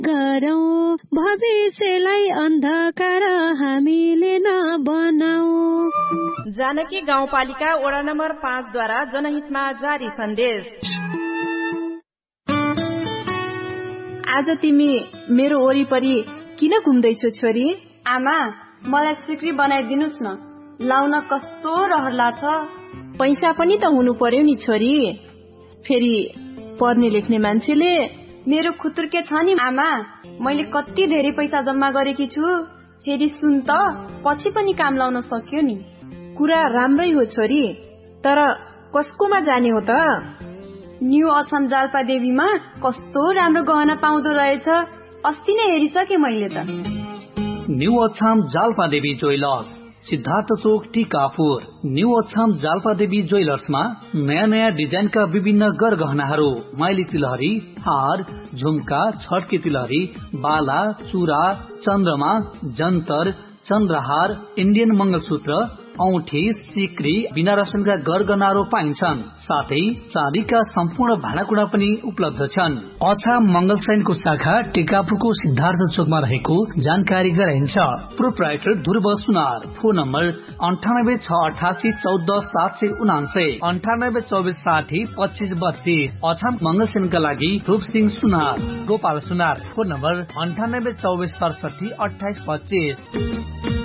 गरौँ भविष्यलाई अन्धकार हामीले नबनाऊ। जानकी गाउँपालिका वडा नम्बर 5 द्वारा जनहितमा जारी सन्देश। आज तिमी मेरो वरिपरि किन घुम्दैछौ छोरी? आमा, मलाई सिक्री बनाइदिनुस् न, लाउन कस्तो रहर लाग्छ। पैसा पनि त हुनु पर्यो नि छोरी। फेरि पढ्ने लेख्ने मान्छेले मेरो खुतुर्के छ नि आमा, मैले कति धेरै पैसा जम्मा गरेकी छु। फेरि सुन त, पछि पनि काम लाउन सक्यो नि। कुरा राम्रै हो छोरी, तर कसकोमा जाने हो त? न्यू अछाम जाल्पा देवीमा कस्तो राम्रो गहना पाउँदो रहेछ, अस्ति नै हेरिसके मैले त। न्यू अछाम जाल्पा देवी ज्वेलर्स, सिद्धार्थ चोक, टिकापुर। न्यू अछाम जाल्पा देवी ज्वेलर्समा नयाँ नयाँ डिजाइनका विभिन्न गरगहनाहरू, माइली तिलहरी, हार, झुम्का, छड्के तिलहरी, बाला, चुरा, चन्द्रमा, जन्तर, चन्द्रहार, इन्डियन मंगलसूत्र, औठी, सिक्री, बिना रसनका गरगहनाहरू पाइन्छन्। साथै चाँदीका सम्पूर्ण भाँडाकुँडा पनि उपलब्ध छन्। अछाम मंगलसैनको शाखा टिकापुरको सिद्धार्थ चोकमा रहेको जानकारी गराइन्छ। प्रोप्राइटर ध्रुव सुनार। Phone number 9868 14 779, 9824 60 25 32। अछाम मंगलसैनका लागि रूपसिंह सुनार। गोपाल सुनार। Phone number 9824 67 28 25।